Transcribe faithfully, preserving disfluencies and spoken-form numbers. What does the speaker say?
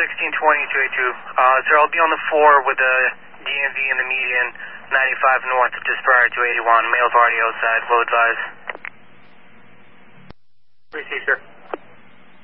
sixteen twenty, two eighty-two. Uh, sir, I'll be on the four with the D M V in the median, ninety-five north, just prior to eighty-one. Male's already outside, low advise.